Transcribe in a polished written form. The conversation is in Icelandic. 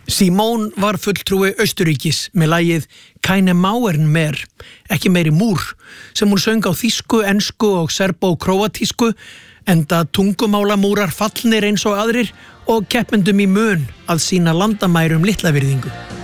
Simone var fulltrúi Austurríkis með lagið Keine Mauern mehr, ekki meiri múr, sem hún söng á þýsku, ensku og serbó-króatísku, enda tungumálamúrar fallnir eins og aðrir og keppendum í mun að sýna landamærum litlavirðingu.